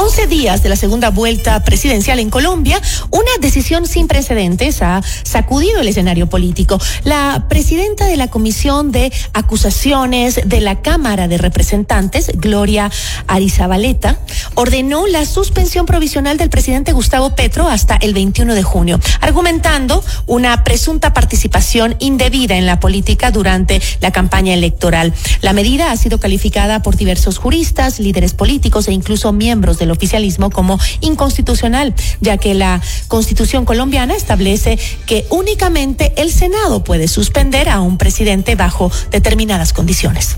11 días de la segunda vuelta presidencial en Colombia, una decisión sin precedentes ha sacudido el escenario político. La presidenta de la Comisión de Acusaciones de la Cámara de Representantes, Gloria Arizabaleta, ordenó la suspensión provisional del presidente Gustavo Petro hasta el 21 de junio, argumentando una presunta participación indebida en la política durante la campaña electoral. La medida ha sido calificada por diversos juristas, líderes políticos e incluso miembros del oficialismo como inconstitucional, ya que la Constitución colombiana establece que únicamente el Senado puede suspender a un presidente bajo determinadas condiciones.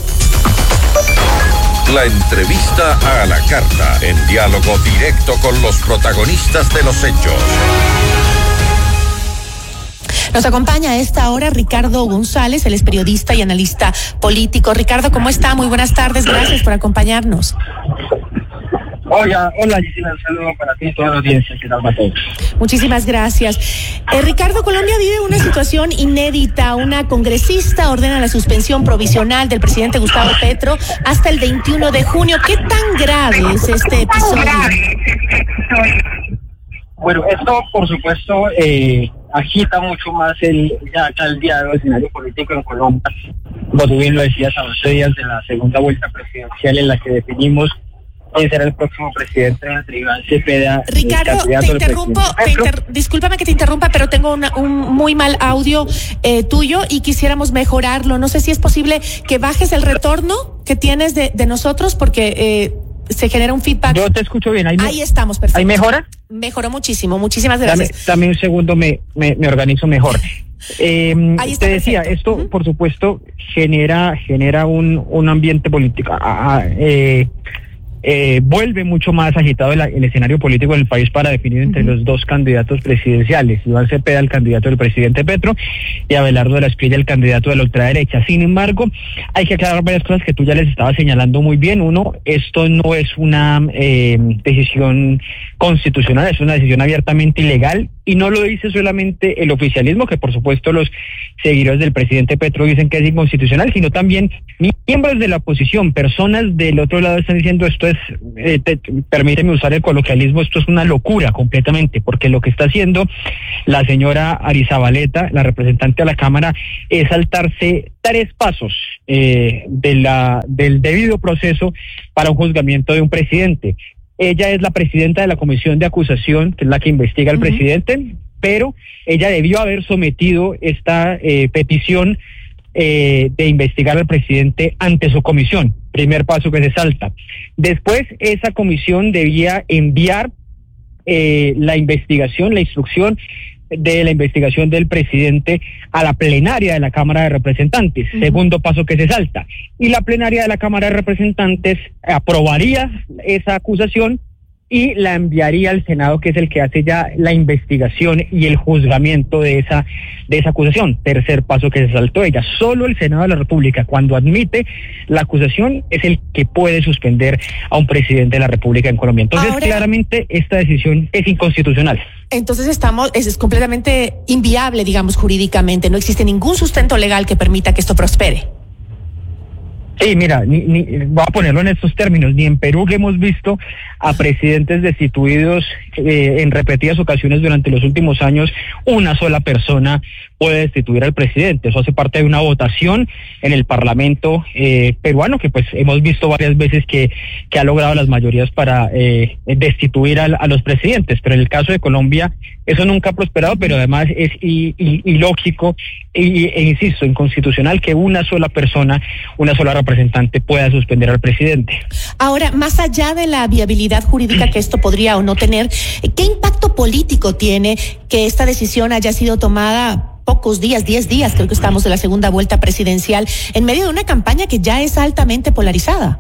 La entrevista a la carta, en diálogo directo con los protagonistas de los hechos. Nos acompaña a esta hora Ricardo González, él es periodista y analista político. Ricardo, ¿cómo está? Muy buenas tardes, gracias por acompañarnos. Hola Gisela, un saludo para ti y toda la audiencia. Muchísimas gracias. Ricardo, Colombia vive una situación inédita. Una congresista ordena la suspensión provisional del presidente Gustavo Petro hasta el 21 de junio. ¿Qué tan grave es este episodio? Bueno, esto por supuesto agita mucho más el caldeado escenario político en Colombia. Como tú bien lo decías, a 11 días de la segunda vuelta presidencial en la que definimos quién será el próximo presidente de Iván Cepeda. Ricardo, te interrumpo, discúlpame que te interrumpa, pero tengo un muy mal audio tuyo y quisiéramos mejorarlo. No sé si es posible que bajes el retorno que tienes de nosotros, porque se genera un feedback. Yo te escucho bien. Ahí estamos, perfecto. ¿Ahí mejora? Mejoró muchísimo, muchísimas gracias. Dame un segundo, me organizo mejor. Te decía, perfecto. Esto por supuesto genera un ambiente político, vuelve mucho más agitado el escenario político del país para definir entre los dos candidatos presidenciales, Iván Cepeda, el candidato del presidente Petro, y Abelardo de la Espriella, el candidato de la ultraderecha. Sin embargo, hay que aclarar varias cosas que tú ya les estabas señalando muy bien. Uno, esto no es una decisión constitucional, es una decisión abiertamente ilegal, y no lo dice solamente el oficialismo, que por supuesto los seguidores del presidente Petro dicen que es inconstitucional, sino también miembros de la oposición, personas del otro lado están diciendo esto es, permíteme usar el coloquialismo, esto es una locura completamente, porque lo que está haciendo la señora Arizabaleta, la representante de la Cámara, es saltarse 3 pasos del debido proceso para un juzgamiento de un presidente. Ella es la presidenta de la Comisión de Acusación, que es la que investiga al presidente, pero ella debió haber sometido esta petición de investigar al presidente ante su comisión. Primer paso que se salta. Después, esa comisión debía enviar la investigación, la instrucción de la investigación del presidente a la plenaria de la Cámara de Representantes. Segundo paso que se salta. Y la plenaria de la Cámara de Representantes aprobaría esa acusación y la enviaría al Senado, que es el que hace ya la investigación y el juzgamiento de esa acusación. Tercer paso que se saltó ella. Solo el Senado de la República, cuando admite la acusación, es el que puede suspender a un presidente de la República en Colombia. Entonces, claramente, esta decisión es inconstitucional. Entonces es completamente inviable, digamos, jurídicamente. No existe ningún sustento legal que permita que esto prospere. Sí, mira, voy a ponerlo en estos términos, ni en Perú, que hemos visto a presidentes destituidos en repetidas ocasiones durante los últimos años, una sola persona puede destituir al presidente. Eso hace parte de una votación en el Parlamento peruano, que pues hemos visto varias veces que ha logrado las mayorías para destituir a los presidentes. Pero en el caso de Colombia, eso nunca ha prosperado, pero además es ilógico e insisto, inconstitucional que una sola persona, una sola representante pueda suspender al presidente. Ahora, más allá de la viabilidad jurídica que esto podría o no tener, ¿qué impacto político tiene que esta decisión haya sido tomada pocos días, 10 días, creo que estamos de la segunda vuelta presidencial, en medio de una campaña que ya es altamente polarizada?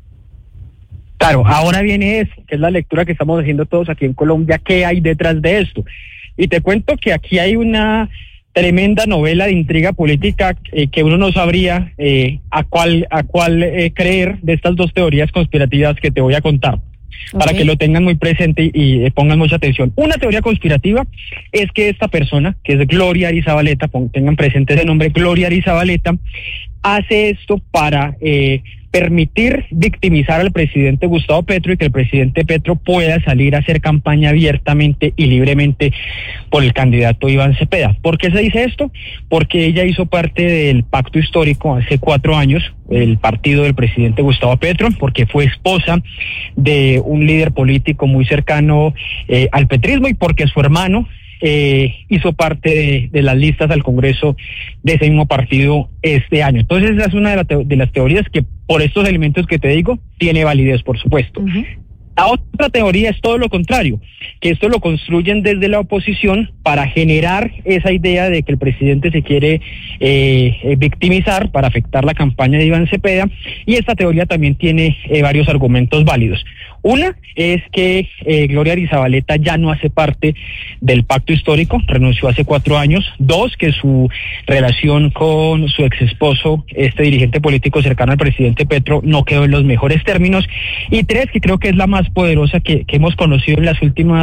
Claro, ahora viene eso, que es la lectura que estamos haciendo todos aquí en Colombia, ¿qué hay detrás de esto? Y te cuento que aquí hay una tremenda novela de intriga política que uno no sabría a cuál creer de estas dos teorías conspirativas que te voy a contar. Para que lo tengan muy presente y pongan mucha atención. Una teoría conspirativa es que esta persona, que es Gloria Arizabaleta, tengan presente ese nombre, Gloria Arizabaleta, hace esto para permitir victimizar al presidente Gustavo Petro y que el presidente Petro pueda salir a hacer campaña abiertamente y libremente por el candidato Iván Cepeda. ¿Por qué se dice esto? Porque ella hizo parte del pacto histórico hace 4 años, el partido del presidente Gustavo Petro, porque fue esposa de un líder político muy cercano al petrismo y porque su hermano hizo parte de las listas al Congreso de ese mismo partido este año. Entonces esa es una de las teorías que, por estos elementos que te digo, tiene validez, por supuesto. Uh-huh. La otra teoría es todo lo contrario, que esto lo construyen desde la oposición para generar esa idea de que el presidente se quiere victimizar para afectar la campaña de Iván Cepeda, y esta teoría también tiene varios argumentos válidos. Una es que Gloria Arizabaleta ya no hace parte del pacto histórico, renunció hace 4 años. 2, que su relación con su ex esposo, este dirigente político cercano al presidente Petro, no quedó en los mejores términos. Y 3, que creo que es la más poderosa que hemos conocido en las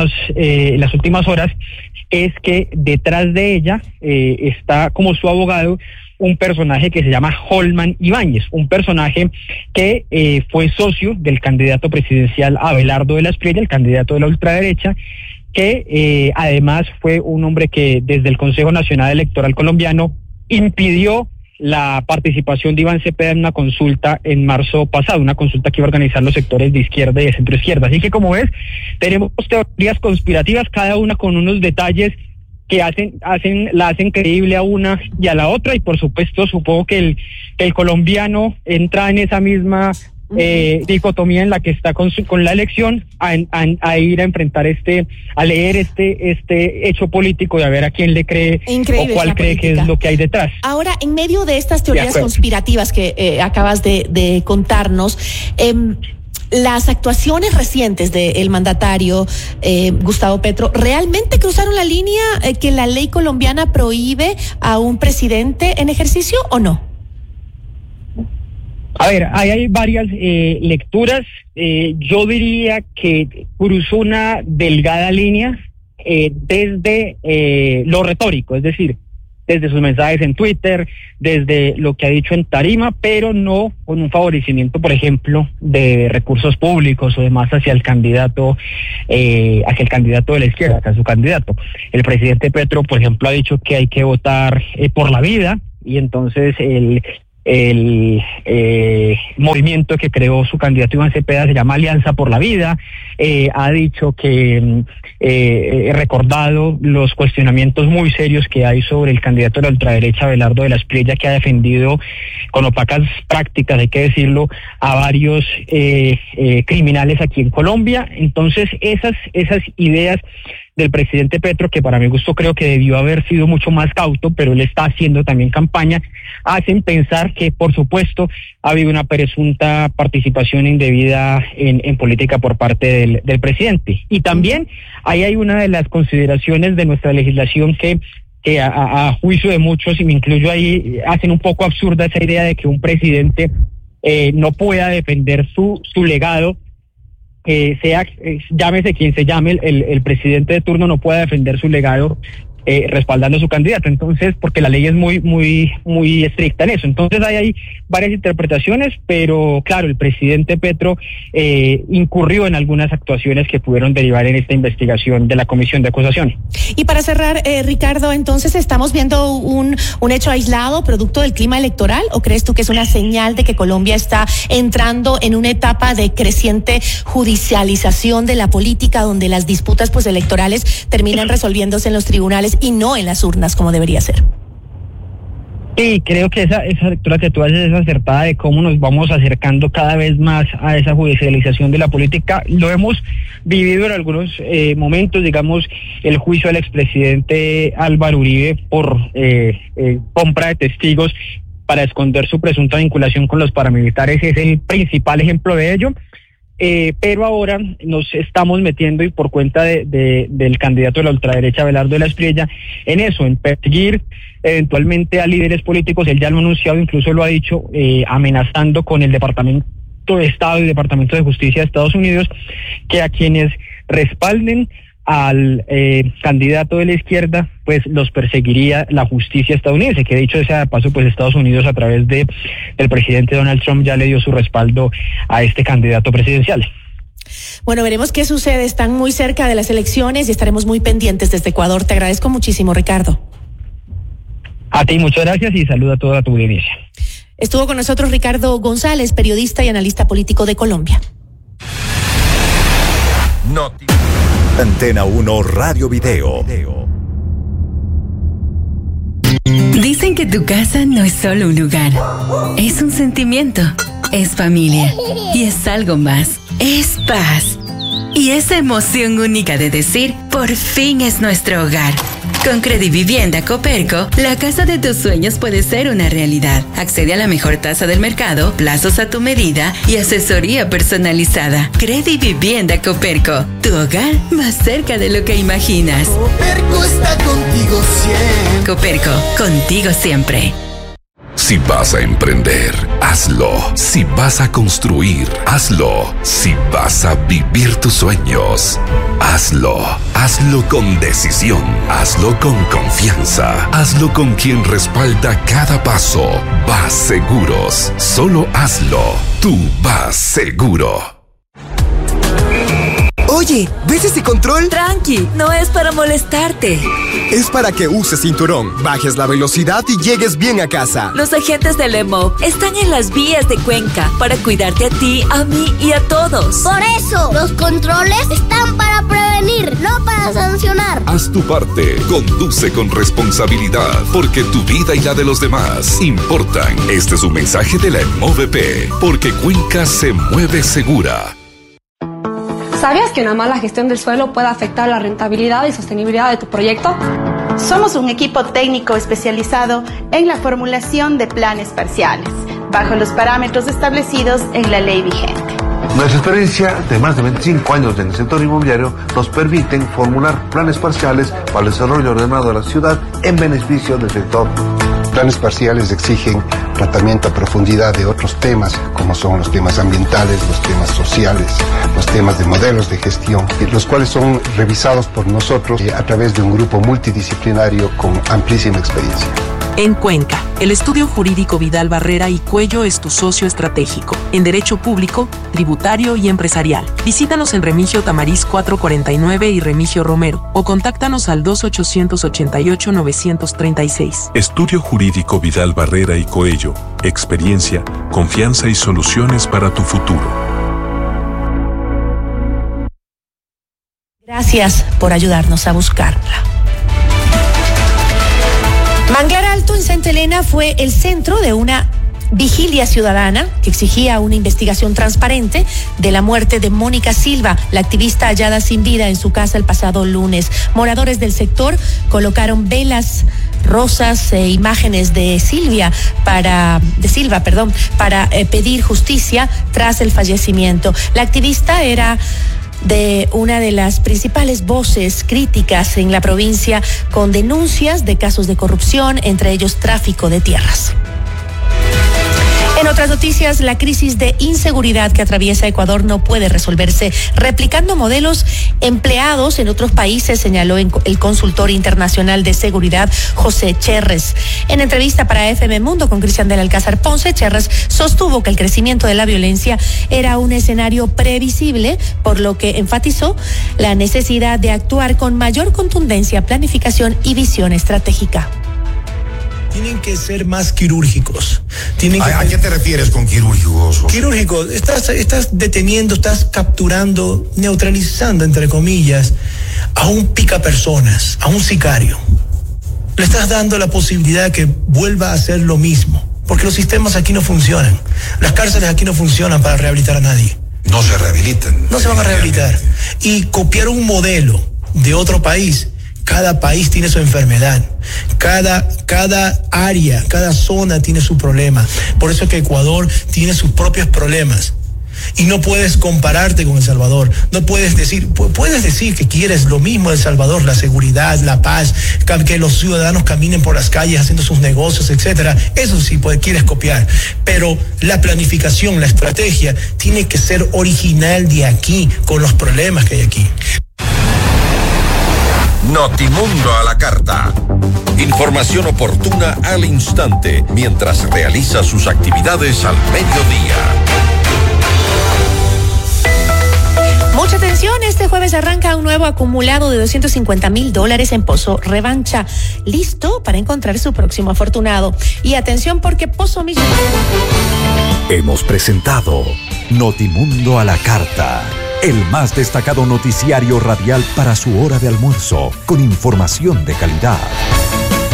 últimas horas, es que detrás de ella está como su abogado un personaje que se llama Holman Ibáñez, un personaje que fue socio del candidato presidencial Abelardo de la Espriella, el candidato de la ultraderecha, que además fue un hombre que desde el Consejo Nacional Electoral colombiano impidió la participación de Iván Cepeda en una consulta en marzo pasado, una consulta que iba a organizar los sectores de izquierda y de centro izquierda. Así que, como ves, tenemos teorías conspirativas, cada una con unos detalles que la hacen creíble a una y a la otra, y por supuesto supongo que el colombiano entra en esa misma dicotomía en la que está con la elección, a ir a enfrentar a leer este hecho político y a ver a quién le cree. Increíble, o cuál cree política que es lo que hay detrás. Ahora, en medio de estas teorías conspirativas que acabas de contarnos, las actuaciones recientes del mandatario Gustavo Petro, ¿realmente cruzaron la línea que la ley colombiana prohíbe a un presidente en ejercicio o no? A ver, hay varias lecturas. Yo diría que cruzó una delgada línea desde lo retórico, es decir, desde sus mensajes en Twitter, desde lo que ha dicho en tarima, pero no con un favorecimiento, por ejemplo, de recursos públicos o demás hacia el candidato de la izquierda, hacia su candidato. El presidente Petro, por ejemplo, ha dicho que hay que votar por la vida, y entonces el movimiento que creó su candidato Iván Cepeda se llama Alianza por la Vida. Ha dicho que recordado los cuestionamientos muy serios que hay sobre el candidato de la ultraderecha Abelardo de la Espriella, que ha defendido con opacas prácticas, hay que decirlo, a varios criminales aquí en Colombia. Entonces esas ideas del presidente Petro, que para mi gusto creo que debió haber sido mucho más cauto, pero él está haciendo también campaña, hacen pensar que, por supuesto, ha habido una presunta participación indebida en política por parte del presidente. Y también ahí hay una de las consideraciones de nuestra legislación que a juicio de muchos, y me incluyo ahí, hacen un poco absurda esa idea de que un presidente no pueda defender su legado, llámese quien se llame, el presidente de turno no pueda defender su legado respaldando a su candidato. Entonces, porque la ley es muy estricta en eso. Entonces hay varias interpretaciones, pero claro, el presidente Petro incurrió en algunas actuaciones que pudieron derivar en esta investigación de la Comisión de Acusación. Y para cerrar, Ricardo, entonces, ¿estamos viendo un hecho aislado producto del clima electoral, o crees tú que es una señal de que Colombia está entrando en una etapa de creciente judicialización de la política, donde las disputas electorales terminan resolviéndose en los tribunales y no en las urnas, como debería ser? Sí, creo que esa lectura que tú haces es acertada, de cómo nos vamos acercando cada vez más a esa judicialización de la política. Lo hemos vivido en algunos momentos, digamos, el juicio al expresidente Álvaro Uribe por compra de testigos para esconder su presunta vinculación con los paramilitares, es el principal ejemplo de ello. Pero ahora nos estamos metiendo, y por cuenta del candidato de la ultraderecha Abelardo de la Espriella, en eso, en perseguir eventualmente a líderes políticos. Él ya lo ha anunciado, incluso lo ha dicho, amenazando con el Departamento de Estado y Departamento de Justicia de Estados Unidos, que a quienes respalden al candidato de la izquierda, pues los perseguiría la justicia estadounidense, que dicho sea de paso, pues Estados Unidos a través del presidente Donald Trump ya le dio su respaldo a este candidato presidencial. Bueno, veremos qué sucede. Están muy cerca de las elecciones y estaremos muy pendientes desde Ecuador. Te agradezco muchísimo, Ricardo. A ti, muchas gracias y saludo a toda tu audiencia. Estuvo con nosotros Ricardo González, periodista y analista político de Colombia. Antena 1 Radio Video. Dicen que tu casa no es solo un lugar, es un sentimiento, es familia y es algo más, es paz. Y esa emoción única de decir, por fin es nuestro hogar. Con Credivivienda Coperco, la casa de tus sueños puede ser una realidad. Accede a la mejor tasa del mercado, plazos a tu medida y asesoría personalizada. Credivivienda Coperco, tu hogar más cerca de lo que imaginas. Coperco está contigo siempre. Coperco, contigo siempre. Si vas a emprender, hazlo. Si vas a construir, hazlo. Si vas a vivir tus sueños, hazlo. Hazlo con decisión. Hazlo con confianza. Hazlo con quien respalda cada paso. Vas Seguros. Solo hazlo. Tú vas seguro. Oye, ¿ves ese control? Tranqui, no es para molestarte. Es para que uses cinturón, bajes la velocidad y llegues bien a casa. Los agentes del EMOV están en las vías de Cuenca para cuidarte a ti, a mí y a todos. Por eso, los controles están para prevenir, no para sancionar. Haz tu parte, conduce con responsabilidad, porque tu vida y la de los demás importan. Este es un mensaje de la EMOVP, porque Cuenca se mueve segura. ¿Sabías que una mala gestión del suelo puede afectar la rentabilidad y sostenibilidad de tu proyecto? Somos un equipo técnico especializado en la formulación de planes parciales, bajo los parámetros establecidos en la ley vigente. Nuestra experiencia de más de 25 años en el sector inmobiliario nos permiten formular planes parciales para el desarrollo ordenado de la ciudad en beneficio del sector. Planes parciales exigen tratamiento a profundidad de otros temas, como son los temas ambientales, los temas sociales, los temas de modelos de gestión, los cuales son revisados por nosotros a través de un grupo multidisciplinario con amplísima experiencia. En Cuenca, el estudio jurídico Vidal Barrera y Cuello es tu socio estratégico en derecho público, tributario y empresarial. Visítanos en Remigio Tamariz 449 y Remigio Romero o contáctanos al 2888-936. Estudio jurídico Vidal Barrera y Coello. Experiencia, confianza y soluciones para tu futuro. Gracias por ayudarnos a buscarla. Manglar Alto en Santa Elena fue el centro de una vigilia ciudadana que exigía una investigación transparente de la muerte de Mónica Silva, la activista hallada sin vida en su casa el pasado lunes. Moradores del sector colocaron velas, rosas e imágenes de Silva para pedir justicia tras el fallecimiento. La activista era de una de las principales voces críticas en la provincia, con denuncias de casos de corrupción, entre ellos tráfico de tierras. En otras noticias, la crisis de inseguridad que atraviesa Ecuador no puede resolverse replicando modelos empleados en otros países, señaló el consultor internacional de seguridad José Cherres. En entrevista para FM Mundo con Cristian del Alcázar Ponce, Cherres sostuvo que el crecimiento de la violencia era un escenario previsible, por lo que enfatizó la necesidad de actuar con mayor contundencia, planificación y visión estratégica. Tienen que ser más quirúrgicos. ¿A qué te refieres con quirúrgicos? Quirúrgicos, estás deteniendo, estás capturando, neutralizando, entre comillas, a un picapersonas, a un sicario. Le estás dando la posibilidad de que vuelva a hacer lo mismo, porque los sistemas aquí no funcionan. Las cárceles aquí no funcionan para rehabilitar a nadie. No se rehabilitan. No se van a rehabilitar. Y copiar un modelo de otro país. Cada país tiene su enfermedad, cada área, cada zona tiene su problema. Por eso es que Ecuador tiene sus propios problemas. Y no puedes compararte con El Salvador. No puedes decir que quieres lo mismo de El Salvador, la seguridad, la paz, que los ciudadanos caminen por las calles haciendo sus negocios, etcétera. Eso sí quieres copiar. Pero la planificación, la estrategia, tiene que ser original de aquí, con los problemas que hay aquí. Notimundo a la carta. Información oportuna al instante mientras realiza sus actividades al mediodía. Mucha atención, este jueves arranca un nuevo acumulado de $250,000 en Pozo Revancha, listo para encontrar su próximo afortunado. Y atención porque Pozo Millonario. Hemos presentado Notimundo a la carta, el más destacado noticiario radial para su hora de almuerzo, con información de calidad.